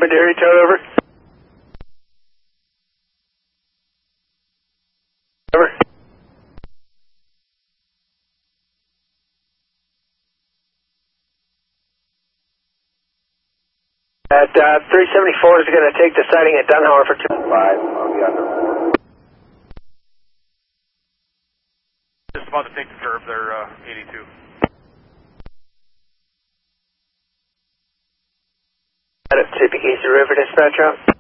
Dairy Toad, over. Over. At 374 is going to take the sighting at Dunhauer for 2-5. I'll be under 4. Just about to take the curve there, 82. Out of Topeka River Dispatch out.